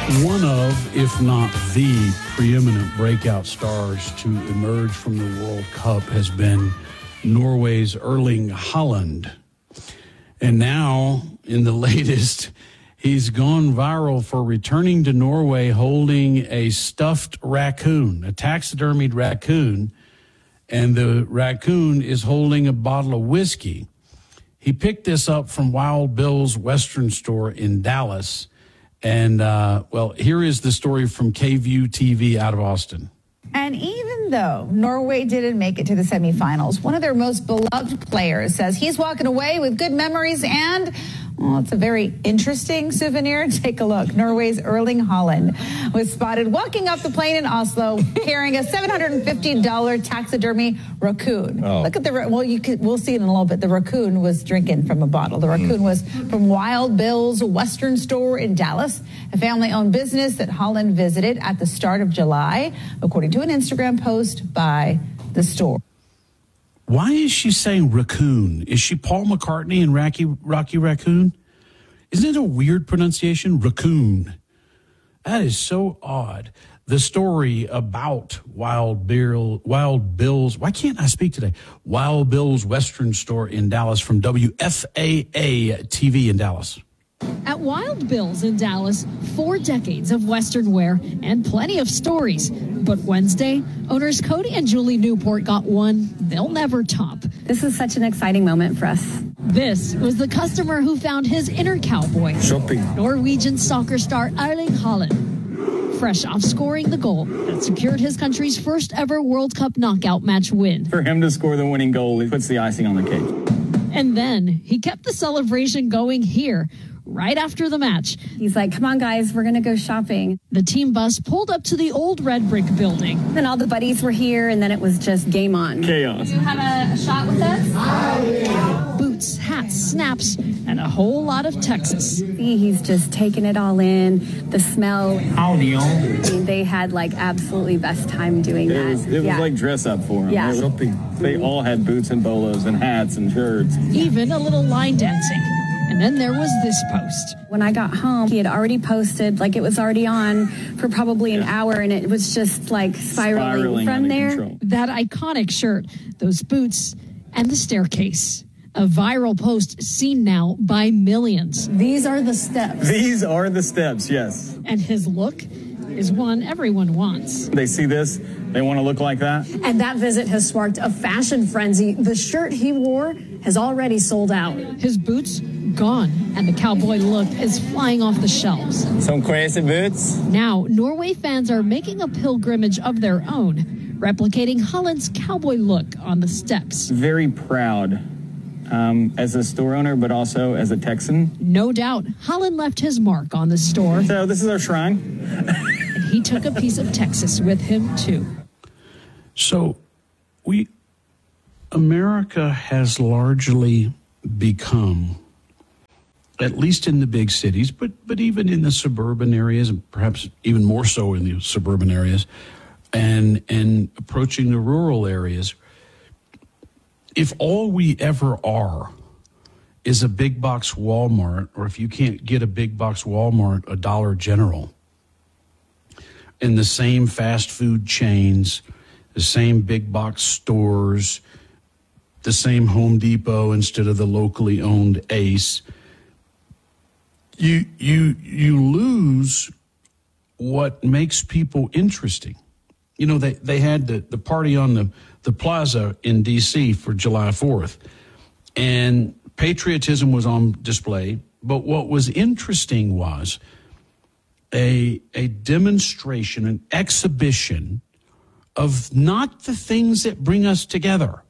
One of, if not the preeminent breakout stars to emerge from the World Cup has been Norway's Erling Haaland. And now, in the latest, he's gone viral for returning to Norway holding a stuffed raccoon, a taxidermied raccoon, and the raccoon is holding a bottle of whiskey. He picked this up from Wild Bill's Western store in Dallas. And, here is the story from KVUE TV out of Austin. And even though Norway didn't make it to the semifinals, one of their most beloved players says he's walking away with good memories and, well, it's a very interesting souvenir. Take a look. Norway's Erling Haaland was spotted walking up the plane in Oslo carrying a $750 taxidermy raccoon. Oh. Look at we'll see it in a little bit. The raccoon was drinking from a bottle. The raccoon was from Wild Bill's Western store in Dallas, a family-owned business that Haaland visited at the start of July, according to an Instagram post by the store. Why is she saying raccoon? Is she Paul McCartney and Rocky Raccoon? Isn't it a weird pronunciation? Raccoon. That is so odd. The story about Wild Bill's, why can't I speak today? Wild Bill's Western store in Dallas from WFAA TV in Dallas. At Wild Bill's in Dallas, 4 decades of Western wear and plenty of stories. But Wednesday, owners Cody and Julie Newport got one they'll never top. This is such an exciting moment for us. This was the customer who found his inner cowboy. Shopping. Norwegian soccer star Erling Haaland. Fresh off scoring the goal that secured his country's first ever World Cup knockout match win. For him to score the winning goal, it puts the icing on the cake. And then he kept the celebration going here. Right after the match, he's like, come on, guys, we're going to go shopping. The team bus pulled up to the old red brick building. And all the buddies were here, and then it was just game on. Chaos. You have a shot with us? Boots, hats, snaps, and a whole lot of Texas. See, he's just taking it all in. The smell. Howdy, I mean, they had, absolutely best time doing that. It was like dress up for them. Yeah. They all had boots and bolos and hats and shirts. Even a little line dancing. And then there was this post. When I got home, he had already posted, it was already on for probably an hour, and it was just spiraling from there. Control. That iconic shirt, those boots, and the staircase. A viral post seen now by millions. These are the steps. These are the steps, yes. And his look is one everyone wants. They see this, they want to look like that. And that visit has sparked a fashion frenzy. The shirt he wore has already sold out. His boots gone, and the cowboy look is flying off the shelves. Some crazy boots. Now, Norway fans are making a pilgrimage of their own, replicating Haaland's cowboy look on the steps. Very proud as a store owner, but also as a Texan. No doubt, Haaland left his mark on the store. So this is our shrine. And he took a piece of Texas with him, too. So America has largely become, at least in the big cities, but even in the suburban areas, and perhaps even more so in the suburban areas, and approaching the rural areas, if all we ever are is a big box Walmart, or if you can't get a big box Walmart, a Dollar General, in the same fast food chains, the same big box stores, the same Home Depot instead of the locally owned Ace, you lose what makes people interesting. You know, they had the party on the plaza in D.C. for July 4th, and patriotism was on display. But what was interesting was a demonstration, an exhibition of not the things that bring us together.